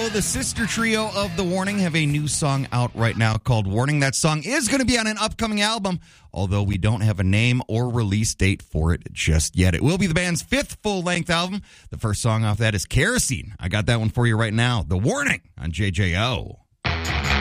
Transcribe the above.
JJO, the sister trio of The Warning, have a new song out right now called Warning. That song is going to be on an upcoming album, although we don't have a name or release date for it just yet. It will be the band's fifth full-length album. The first song off that is Kerosene. I got that one for you right now. The Warning on JJO.